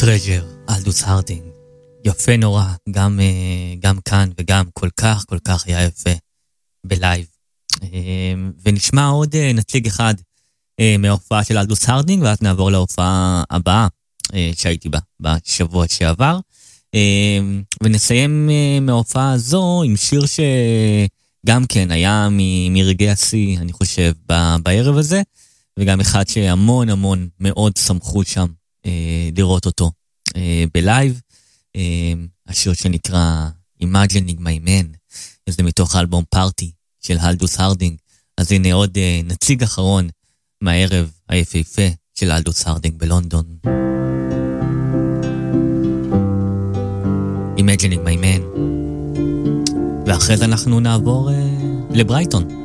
טרז'ר, אלדוס הרדינג. יפה נורא, גם כאן וגם כל כך היה יפה בלייב. ונשמע עוד נציג אחד מההופעה של אלדוס הרדינג, ואז נעבור להופעה הבאה שהייתי בה בשבוע שעבר. ונסיים מההופעה הזו עם שיר שגם כן היה מרגעי השיא, אני חושב, בערב הזה, וגם אחד שהמון מאוד שמחו שם לראות אותו בלייב. השיר שנקרא Imagining My Man, זה מתוך האלבום פארטי של אלדוס הרדינג. אז הנה עוד נציג אחרון מהערב היפהפה של אלדוס הרדינג בלונדון. Imagining My Man. ואחרי זה אנחנו נעבור לברייטון.